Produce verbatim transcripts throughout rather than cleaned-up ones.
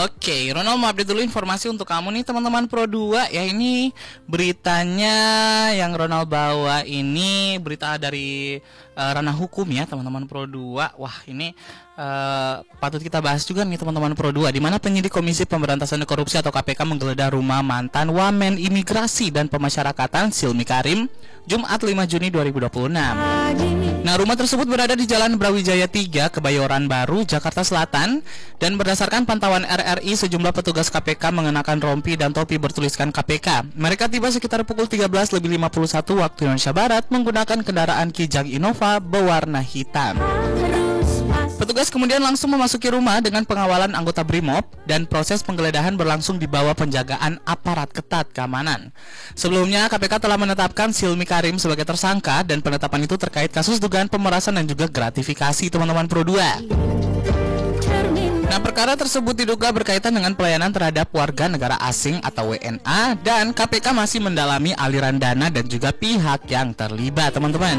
Oke, Ronald mau update dulu informasi untuk kamu nih teman-teman Pro dua. Ya, ini beritanya yang Ronald bawa ini berita dari uh, ranah hukum ya teman-teman Pro dua. Wah, ini uh, patut kita bahas juga nih teman-teman Pro dua, di mana penyidik Komisi Pemberantasan Korupsi atau K P K menggeledah rumah mantan Wamen Imigrasi dan Pemasyarakatan Silmi Karim Jumat lima Juni dua ribu dua puluh enam. Nah, rumah tersebut berada di Jalan Brawijaya tiga, Kebayoran Baru, Jakarta Selatan, dan berdasarkan pantauan R R I, sejumlah petugas K P K mengenakan rompi dan topi bertuliskan K P K. Mereka tiba sekitar pukul tiga belas lebih lima puluh satu waktu Indonesia Barat menggunakan kendaraan Kijang Innova berwarna hitam. Petugas kemudian langsung memasuki rumah dengan pengawalan anggota BRIMOB, dan proses penggeledahan berlangsung di bawah penjagaan aparat ketat keamanan. Sebelumnya, K P K telah menetapkan Silmi Karim sebagai tersangka, dan penetapan itu terkait kasus dugaan pemerasan dan juga gratifikasi teman-teman Pro dua. Nah, perkara tersebut diduga berkaitan dengan pelayanan terhadap warga negara asing atau W N A, dan K P K masih mendalami aliran dana dan juga pihak yang terlibat, teman-teman.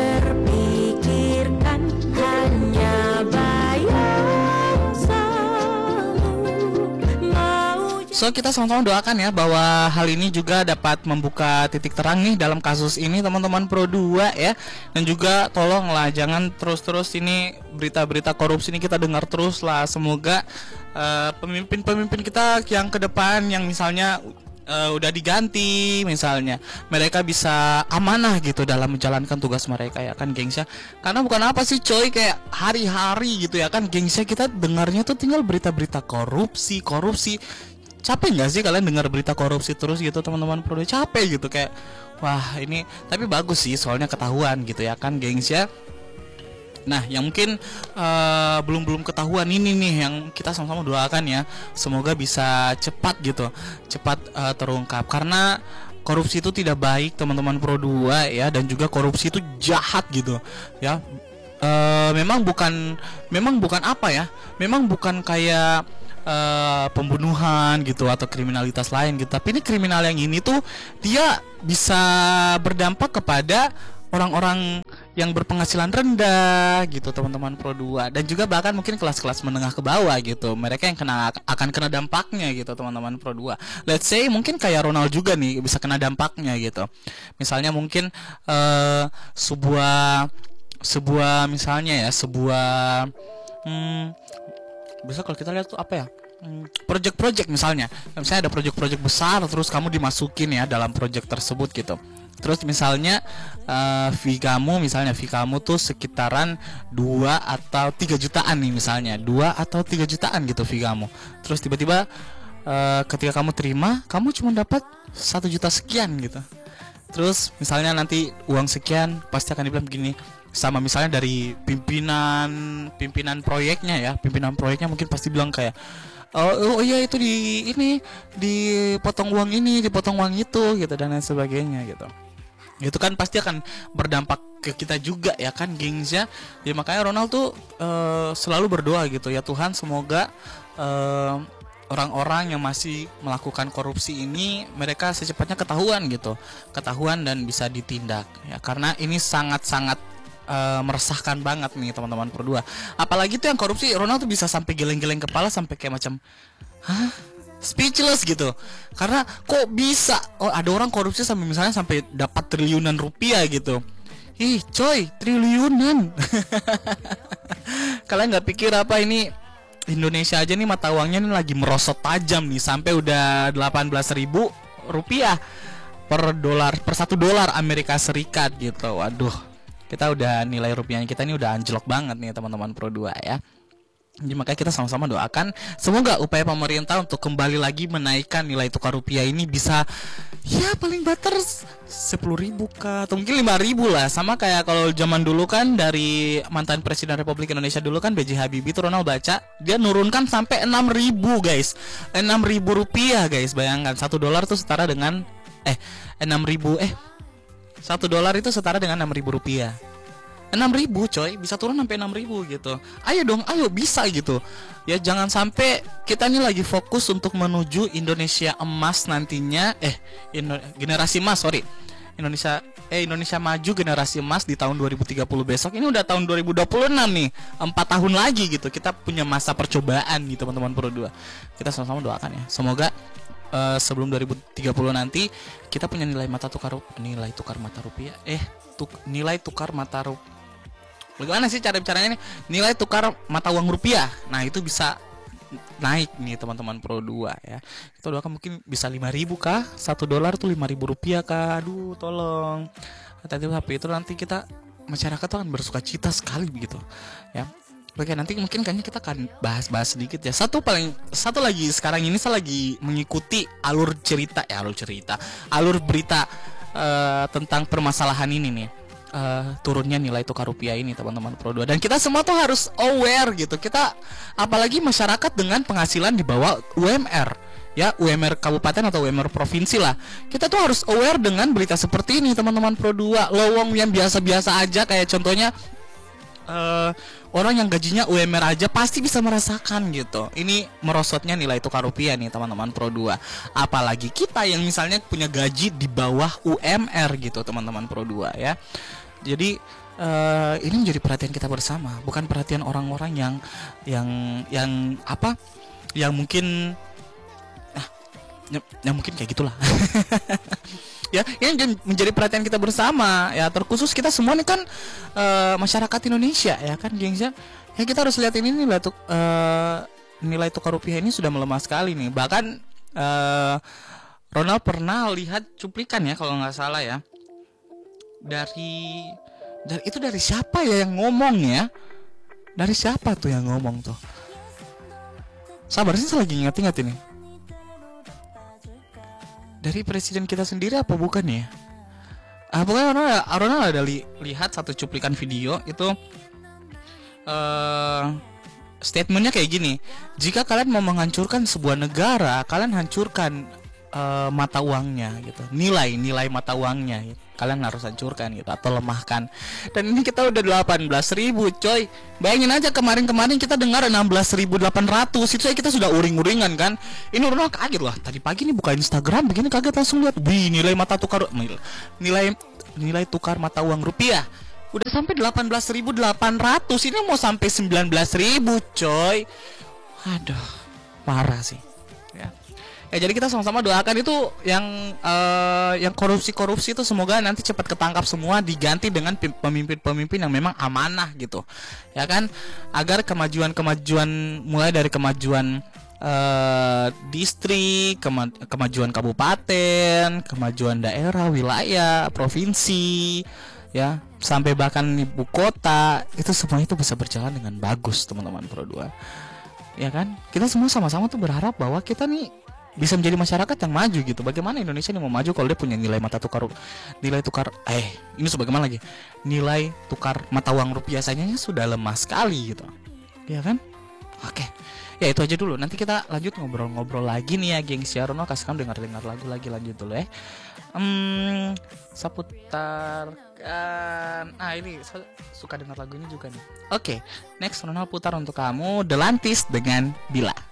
So, kita sama-sama doakan ya bahwa hal ini juga dapat membuka titik terang nih dalam kasus ini teman-teman Pro dua ya. Dan juga tolonglah jangan terus-terus ini berita-berita korupsi ini kita dengar terus lah. Semoga uh, pemimpin-pemimpin kita yang ke depan yang misalnya uh, udah diganti misalnya, mereka bisa amanah gitu dalam menjalankan tugas mereka ya kan, gengs ya. Karena bukan apa sih coy, kayak hari-hari gitu ya kan, gengs ya, kita dengarnya tuh tinggal berita-berita korupsi, korupsi. Capek nggak sih kalian dengar berita korupsi terus gitu teman-teman Pro? Capek gitu, kayak wah ini, tapi bagus sih soalnya ketahuan gitu ya kan, gengs ya. Nah, yang mungkin uh, belum-belum ketahuan ini nih yang kita sama-sama doakan ya, semoga bisa cepat gitu, cepat uh, terungkap, karena korupsi itu tidak baik teman-teman Pro dua ya, dan juga korupsi itu jahat gitu ya. Uh, memang bukan, memang bukan apa ya, memang bukan kayak Uh, pembunuhan gitu atau kriminalitas lain gitu, tapi ini kriminal yang ini tuh dia bisa berdampak kepada orang-orang yang berpenghasilan rendah gitu teman-teman Pro dua, dan juga bahkan mungkin kelas-kelas menengah ke bawah gitu, mereka yang kena akan kena dampaknya gitu teman-teman Pro dua. Let's say mungkin kayak Ronald juga nih bisa kena dampaknya gitu, misalnya mungkin uh, sebuah sebuah misalnya ya sebuah hmm, bisa kalau kita lihat tuh apa ya, project-project misalnya, misalnya ada project-project besar terus kamu dimasukin ya dalam project tersebut gitu. Terus misalnya uh, fee kamu misalnya fee kamu tuh sekitaran dua atau tiga jutaan nih misalnya, dua atau tiga jutaan gitu fee kamu. Terus tiba-tiba uh, ketika kamu terima, kamu cuma dapat satu juta sekian gitu. Terus misalnya nanti uang sekian pasti akan dibilang begini sama misalnya dari pimpinan pimpinan proyeknya ya, pimpinan proyeknya mungkin pasti bilang kayak oh, oh iya itu di ini dipotong uang ini, dipotong uang itu gitu dan lain sebagainya gitu. Itu kan pasti akan berdampak ke kita juga ya kan, gengs ya. Jadi makanya Ronald tuh uh, selalu berdoa gitu ya, Tuhan semoga uh, orang-orang yang masih melakukan korupsi ini mereka secepatnya ketahuan gitu, ketahuan dan bisa ditindak ya, karena ini sangat-sangat Uh, meresahkan banget nih teman-teman Pro dua. Apalagi tuh yang korupsi, Ronald tuh bisa sampai geleng-geleng kepala, sampai kayak macam hah? Speechless gitu. Karena kok bisa oh ada orang korupsi sampai misalnya sampai dapat triliunan rupiah gitu. Ih, coy, triliunan. Kalian nggak pikir apa ini Indonesia aja nih mata uangnya nih lagi merosot tajam nih, sampai udah delapan belas ribu rupiah per dolar, per satu dolar Amerika Serikat gitu. Waduh. Kita udah nilai rupiahnya kita ini udah anjlok banget nih teman-teman Pro dua ya. Jadi makanya kita sama-sama doakan semoga upaya pemerintah untuk kembali lagi menaikkan nilai tukar rupiah ini bisa ya paling bater sepuluh ribu kah, atau mungkin lima ribu lah. Sama kayak kalau zaman dulu kan dari mantan Presiden Republik Indonesia dulu kan B J Habibie tuh Ronald baca dia nurunkan sampai enam ribu guys, enam ribu rupiah guys. Bayangkan satu dolar tuh setara dengan eh enam ribu eh satu dolar itu setara dengan enam ribu rupiah. enam ribu coy, bisa turun sampai enam ribu gitu. Ayo dong, ayo bisa gitu. Ya jangan sampai kita ini lagi fokus untuk menuju Indonesia emas nantinya. Eh, generasi emas, sorry. Indonesia eh Indonesia Maju Generasi Emas di tahun dua ribu tiga puluh besok. Ini udah tahun dua ribu dua puluh enam nih, empat tahun lagi gitu. Kita punya masa percobaan nih teman-teman Pro dua. Kita sama-sama doakan ya, semoga uh, sebelum dua ribu tiga puluh nanti kita punya nilai mata tukar nilai tukar mata rupiah eh tuk, nilai tukar mata rupiah. Bagaimana sih cara bicaranya nih? Nilai tukar mata uang rupiah. Nah, itu bisa naik nih teman-teman Pro dua ya. Kita doakan mungkin bisa lima ribu kah? Satu dolar tuh lima ribu rupiah kah? Aduh, tolong. Hati-hati H P itu nanti kita masyarakat tuh akan bersuka cita sekali begitu ya. Oke, nanti mungkin kayaknya kita akan bahas-bahas sedikit ya. Satu paling satu lagi sekarang ini saya lagi mengikuti alur cerita ya, alur cerita, alur berita uh, tentang permasalahan ini nih. Uh, turunnya nilai tukar rupiah ini teman-teman Pro dua, dan kita semua tuh harus aware gitu. Kita apalagi masyarakat dengan penghasilan di bawah U M R ya, U M R kabupaten atau U M R provinsi lah, kita tuh harus aware dengan berita seperti ini teman-teman Pro dua. Lowong yang biasa-biasa aja kayak contohnya uh, orang yang gajinya U M R aja pasti bisa merasakan gitu. Ini merosotnya nilai tukar rupiah nih teman-teman Pro dua. Apalagi kita yang misalnya punya gaji di bawah U M R gitu teman-teman Pro dua ya. Jadi uh, ini menjadi perhatian kita bersama, bukan perhatian orang-orang yang yang yang apa? Yang mungkin ah, yang, yang mungkin kayak gitulah. Ya, yang menjadi perhatian kita bersama ya, terkhusus kita semua nih kan uh, masyarakat Indonesia ya kan, gengs ya. Ya kita harus lihat ini nih tuk, uh, nilai tukar rupiah ini sudah melemah sekali nih. Bahkan uh, Ronald pernah lihat cuplikan ya kalau nggak salah ya. Dari dari itu dari siapa ya yang ngomong ya? Dari siapa tuh yang ngomong tuh? Sabar sih, saya lagi ingat-ingat ini. Dari presiden kita sendiri apa bukan ya? Ah, pokoknya Ronald, Ronald ada li, lihat satu cuplikan video itu uh, statementnya kayak gini. Jika kalian mau menghancurkan sebuah negara, kalian hancurkan uh, mata uangnya gitu. Nilai nilai mata uangnya gitu. Kalian harus hancurkan gitu atau lemahkan. Dan ini kita udah delapan belas ribu coy. Bayangin aja kemarin-kemarin kita dengar enam belas ribu delapan ratus. Itu saya kita sudah uring-uringan kan. Ini Ronald kaget lah. Tadi pagi nih buka Instagram begini kaget langsung lihat. Wih, nilai mata tukar nilai nilai tukar mata uang rupiah udah sampai delapan belas ribu delapan ratus. Ini mau sampai sembilan belas ribu coy. Aduh, parah sih. Ya. Ya jadi kita sama-sama doakan itu yang uh, yang korupsi-korupsi itu semoga nanti cepat ketangkap semua, diganti dengan pemimpin-pemimpin yang memang amanah gitu. Ya kan? Agar kemajuan-kemajuan mulai dari kemajuan uh, distrik, kema kemajuan kabupaten, kemajuan daerah, wilayah, provinsi, ya, sampai bahkan ibu kota, itu semua itu bisa berjalan dengan bagus teman-teman Pro dua. Ya kan? Kita semua sama-sama tuh berharap bahwa kita nih bisa menjadi masyarakat yang maju gitu. Bagaimana Indonesia ini mau maju kalau dia punya nilai mata tukar nilai tukar eh ini sebagaimana lagi nilai tukar mata uang rupiah saja sudah lemah sekali gitu. Ya kan? Oke. Ya itu aja dulu. Nanti kita lanjut ngobrol-ngobrol lagi nih ya, gengs ya. Rono kasih kamu dengar-dengar lagu lagi, lanjut dulu ya. Hmm, seputar kan. Ah ini saya suka dengar lagu ini juga nih. Oke, next Rono putar untuk kamu The Lantis dengan Bila.